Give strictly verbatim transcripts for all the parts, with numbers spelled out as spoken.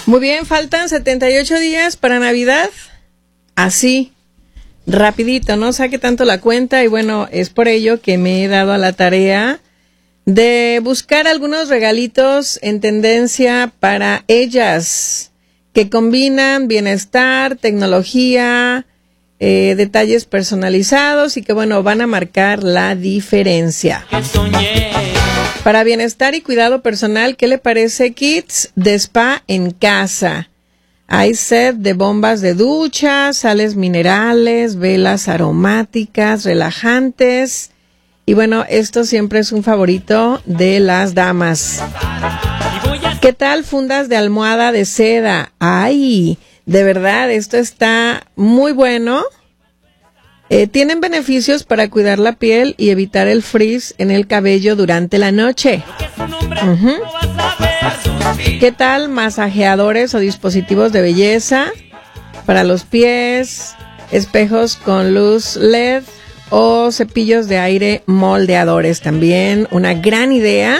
Muy bien, faltan setenta y ocho días para Navidad. Así, rapidito, no saque tanto la cuenta. Y bueno, es por ello que me he dado a la tarea de buscar algunos regalitos en tendencia para ellas, que combinan bienestar, tecnología, eh, detalles personalizados y que bueno, van a marcar la diferencia. Para bienestar y cuidado personal, ¿qué le parece kits de spa en casa? Hay set de bombas de ducha, sales minerales, velas aromáticas, relajantes. Y bueno, esto siempre es un favorito de las damas. ¿Qué tal fundas de almohada de seda? ¡Ay! De verdad, esto está muy bueno. Eh, tienen beneficios para cuidar la piel y evitar el frizz en el cabello durante la noche. Uh-huh. ¿Qué tal masajeadores o dispositivos de belleza para los pies, espejos con luz L E D o cepillos de aire moldeadores? También una gran idea.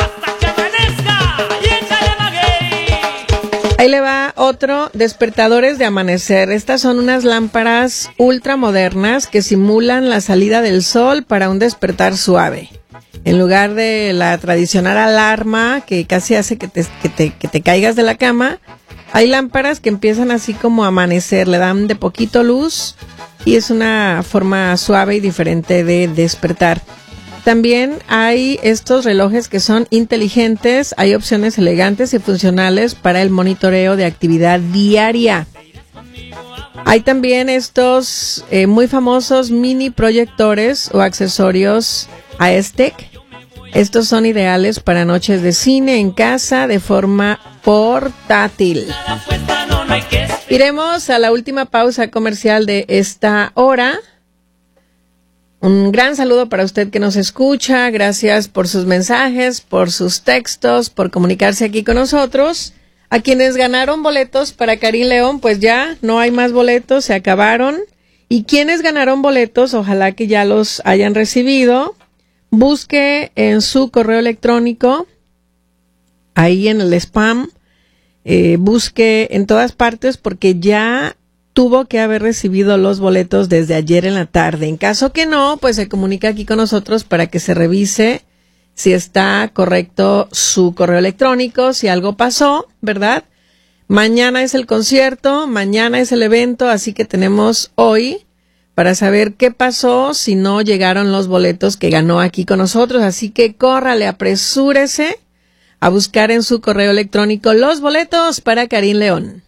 Ahí le va otro, despertadores de amanecer. Estas son unas lámparas ultramodernas que simulan la salida del sol para un despertar suave. En lugar de la tradicional alarma que casi hace que te, que te, que te caigas de la cama, hay lámparas que empiezan así como a amanecer, le dan de poquito luz y es una forma suave y diferente de despertar. También hay estos relojes que son inteligentes, hay opciones elegantes y funcionales para el monitoreo de actividad diaria. Hay también estos eh, muy famosos mini proyectores o accesorios Aestek. Estos son ideales para noches de cine en casa de forma portátil. Iremos a la última pausa comercial de esta hora. Un gran saludo para usted que nos escucha. Gracias por sus mensajes, por sus textos, por comunicarse aquí con nosotros. A quienes ganaron boletos para Karin León, pues ya no hay más boletos, se acabaron. Y quienes ganaron boletos, ojalá que ya los hayan recibido. Busque en su correo electrónico, ahí en el spam, eh, busque en todas partes porque ya tuvo que haber recibido los boletos desde ayer en la tarde. En caso que no, pues se comunica aquí con nosotros para que se revise si está correcto su correo electrónico, si algo pasó, ¿verdad? Mañana es el concierto, mañana es el evento, así que tenemos hoy para saber qué pasó si no llegaron los boletos que ganó aquí con nosotros. Así que córrale, apresúrese a buscar en su correo electrónico los boletos para Karin León.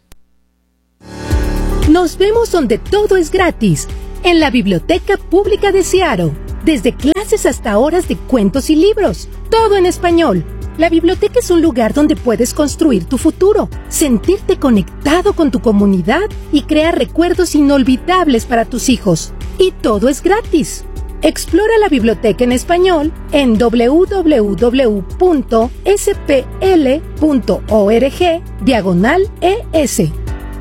Nos vemos donde todo es gratis, en la Biblioteca Pública de Seattle. Desde clases hasta horas de cuentos y libros, todo en español. La biblioteca es un lugar donde puedes construir tu futuro, sentirte conectado con tu comunidad y crear recuerdos inolvidables para tus hijos. Y todo es gratis. Explora la biblioteca en español en doble u doble u doble u punto s p l punto org diagonal E S.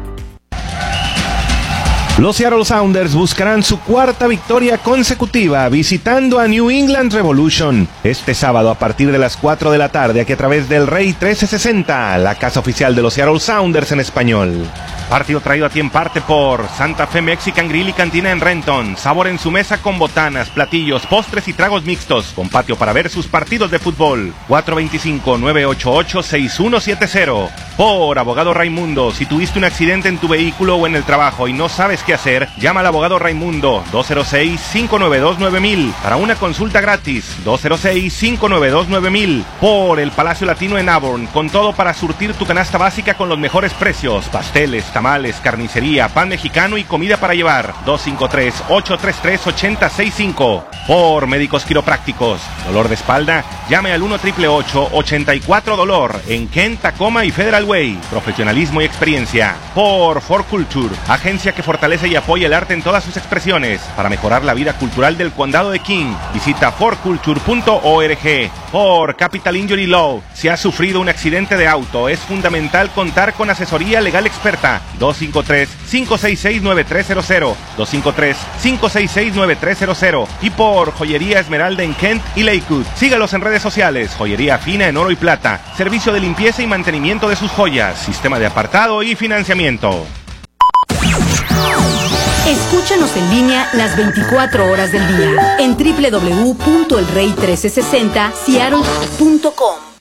Los Seattle Sounders buscarán su cuarta victoria consecutiva visitando a New England Revolution este sábado a partir de las cuatro de la tarde aquí a través del Rey trece sesenta, la casa oficial de los Seattle Sounders en español. Partido traído a ti en parte por Santa Fe Mexican Grill y Cantina en Renton. Sabor en su mesa con botanas, platillos, postres y tragos mixtos. Con patio para ver sus partidos de fútbol. cuatro dos cinco, nueve ocho ocho, seis uno siete cero. Por Abogado Raimundo. Si tuviste un accidente en tu vehículo o en el trabajo y no sabes qué hacer, llama al Abogado Raimundo. dos cero seis, cinco nueve dos, nueve mil. Para una consulta gratis. dos cero seis, cinco nueve dos, nueve mil. Por el Palacio Latino en Auburn. Con todo para surtir tu canasta básica con los mejores precios. Pasteles, tamales, carnicería, pan mexicano y comida para llevar. dos cinco tres, ocho tres tres, ocho cero seis cinco. Por Médicos Quiroprácticos. Dolor de espalda, llame al uno, ocho ocho ocho, ochenta y cuatro dolor en Kent, Tacoma y Federal Way. Profesionalismo y experiencia. Por For Culture, agencia que fortalece y apoya el arte en todas sus expresiones. Para mejorar la vida cultural del condado de King, visita for culture punto org. Por Capital Injury Law, si has sufrido un accidente de auto, es fundamental contar con asesoría legal experta. dos cinco tres, cinco seis seis, nueve tres cero cero, dos cinco tres, cinco seis seis, nueve tres cero cero y por Joyería Esmeralda en Kent y Lakewood. Sígalos en redes sociales, Joyería Fina en Oro y Plata, servicio de limpieza y mantenimiento de sus joyas, sistema de apartado y financiamiento. Escúchanos en línea las veinticuatro horas del día en doble u doble u doble u punto el rey mil trescientos sesenta seattle punto com.